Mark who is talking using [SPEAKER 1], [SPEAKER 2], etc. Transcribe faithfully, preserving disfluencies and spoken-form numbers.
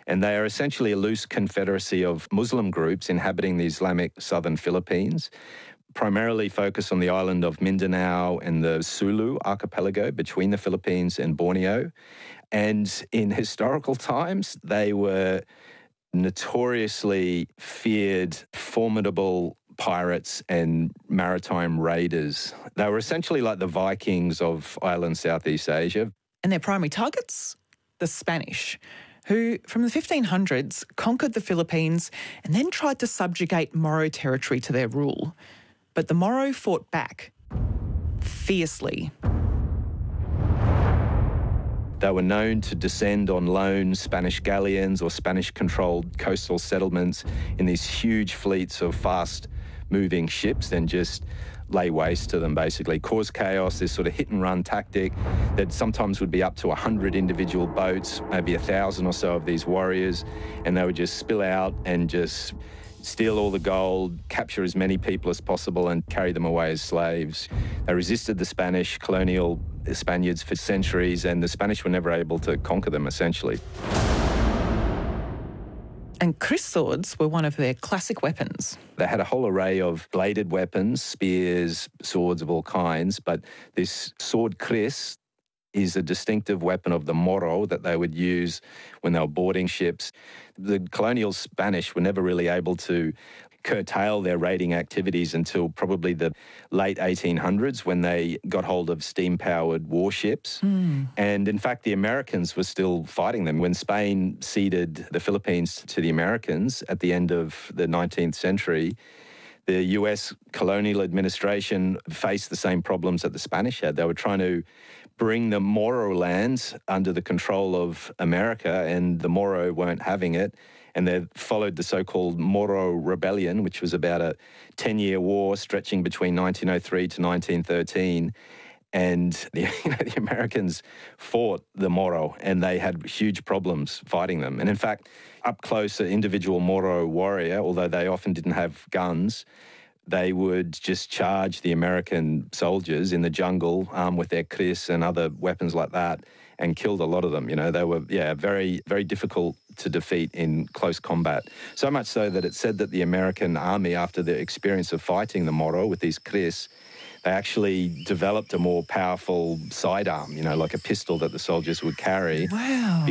[SPEAKER 1] And they are essentially a loose confederacy of Muslim groups inhabiting the Islamic southern Philippines, primarily focused on the island of Mindanao and the Sulu archipelago between the Philippines and Borneo. And in historical times, they were notoriously feared, formidable pirates and maritime raiders. They were essentially like the Vikings of island Southeast Asia.
[SPEAKER 2] And their primary targets? The Spanish, who from the fifteen hundreds conquered the Philippines and then tried to subjugate Moro territory to their rule. But the Moro fought back fiercely.
[SPEAKER 1] They were known to descend on lone Spanish galleons or Spanish-controlled coastal settlements in these huge fleets of fast-moving ships and just lay waste to them, basically, cause chaos, this sort of hit-and-run tactic that sometimes would be up to one hundred individual boats, maybe one thousand or so of these warriors, and they would just spill out and just steal all the gold, capture as many people as possible and carry them away as slaves. They resisted the Spanish colonial Spaniards for centuries, and the Spanish were never able to conquer them, essentially.
[SPEAKER 2] And kris swords were one of their classic weapons.
[SPEAKER 1] They had a whole array of bladed weapons, spears, swords of all kinds, but this sword kris is a distinctive weapon of the Moro that they would use when they were boarding ships. The colonial Spanish were never really able to curtail their raiding activities until probably the late eighteen hundreds when they got hold of steam-powered warships. Mm. And in fact, the Americans were still fighting them. When Spain ceded the Philippines to the Americans at the end of the nineteenth century, the U S colonial administration faced the same problems that the Spanish had. They were trying to bring the Moro lands under the control of America, and the Moro weren't having it. And they followed the so-called Moro Rebellion, which was about a ten-year war stretching between nineteen oh three to nineteen thirteen. And the, you know, the Americans fought the Moro, and they had huge problems fighting them. And in fact, up close, an individual Moro warrior, although they often didn't have guns, they would just charge the American soldiers in the jungle armed with their kris and other weapons like that, and killed a lot of them. You know, they were, yeah, very, very difficult to defeat in close combat. So much so that it said that the American army, after the experience of fighting the Moro with these kris, they actually developed a more powerful sidearm, you know, like a pistol that the soldiers would carry.
[SPEAKER 2] Wow.